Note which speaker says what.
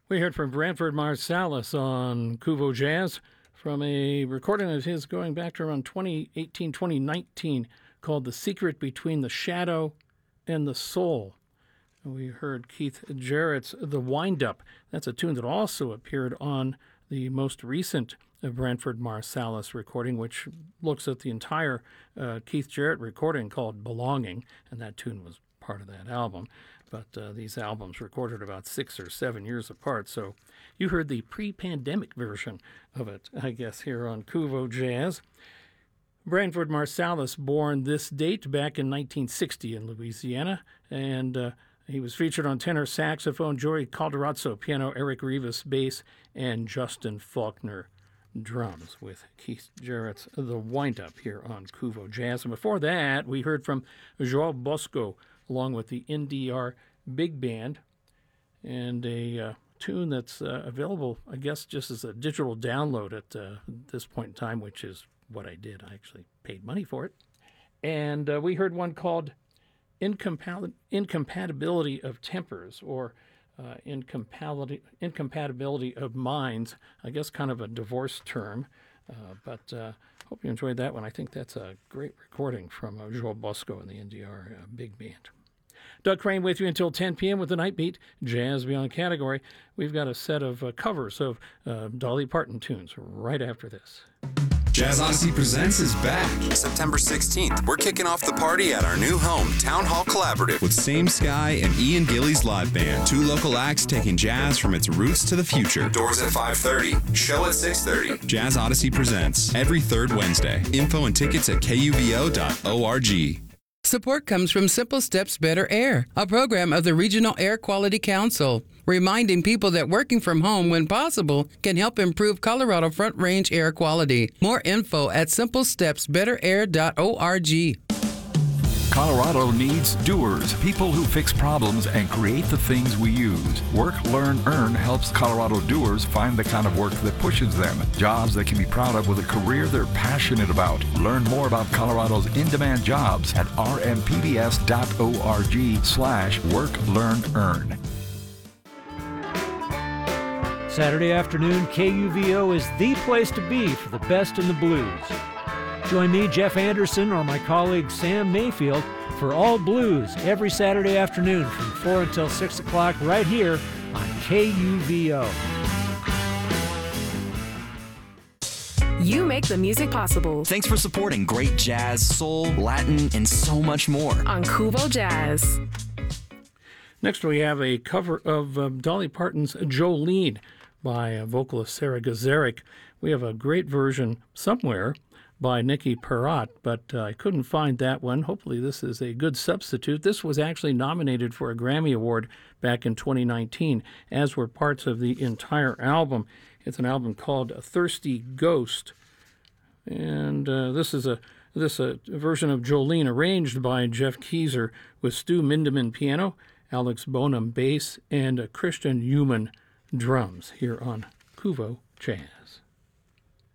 Speaker 1: We heard from Branford Marsalis on Kuvo Jazz from a recording of his going back to around 2018, 2019 called The Secret Between the Shadow and the Soul. We heard Keith Jarrett's The Wind-Up. That's a tune that also appeared on the most recent Branford Marsalis recording, which looks at the entire Keith Jarrett recording called Belonging, and that tune was part of that album. But these albums recorded about 6 or 7 years apart, so you heard the pre-pandemic version of it, I guess, here on Kuvo Jazz. Branford Marsalis, born this date back in 1960 in Louisiana, and he was featured on tenor saxophone, Joey Calderazzo, piano, Eric Rivas, bass, and Justin Faulkner, drums, with Keith Jarrett's The Wind-Up here on Kuvo Jazz. And before that, we heard from João Bosco, along with the NDR Big Band, and a tune that's available, I guess, just as a digital download at this point in time, which is what I did. I actually paid money for it. And we heard one called Incompatibility of Tempers, or Incompatibility of Minds, I guess kind of a divorce term. But hope you enjoyed that one. I think that's a great recording from João Bosco and the NDR Big Band. Doug Crane with you until 10 p.m. with the Night Beat, Jazz Beyond Category. We've got a set of covers of Dolly Parton tunes right after this.
Speaker 2: Jazz Odyssey Presents is back.
Speaker 3: September 16th, we're kicking off the party at our new home, Town Hall Collaborative.
Speaker 2: With Same Sky and Ian Gillies Live Band. 2 local acts taking jazz from its roots to the future.
Speaker 3: Doors at 5:30, show at 6:30.
Speaker 2: Jazz Odyssey Presents every third Wednesday. Info and tickets at kuvo.org.
Speaker 4: Support comes from Simple Steps Better Air, a program of the Regional Air Quality Council, reminding people that working from home when possible can help improve Colorado Front Range air quality. More info at simplestepsbetterair.org.
Speaker 5: Colorado needs doers, people who fix problems and create the things we use. Work, Learn, Earn helps Colorado doers find the kind of work that pushes them, jobs they can be proud of with a career they're passionate about. Learn more about Colorado's in-demand jobs at rmpbs.org/Work, Learn, Earn.
Speaker 6: Saturday afternoon, KUVO is the place to be for the best in the blues. Join me, Jeff Anderson, or my colleague Sam Mayfield for All Blues every Saturday afternoon from 4 until 6 o'clock right here on KUVO.
Speaker 7: You make the music possible.
Speaker 8: Thanks for supporting great jazz, soul, Latin, and so much more
Speaker 7: on Kuvo Jazz.
Speaker 1: Next, we have a cover of Dolly Parton's Jolene by vocalist Sarah Gazarek. We have a great version somewhere by Nikki Perrott, but I couldn't find that one. Hopefully this is a good substitute. This was actually nominated for a Grammy Award back in 2019, as were parts of the entire album. It's an album called Thirsty Ghost, and this is a version of Jolene arranged by Jeff Keyser with Stu Mindeman piano, Alex Bonham bass, and Christian Human drums here on Kuvo Jazz.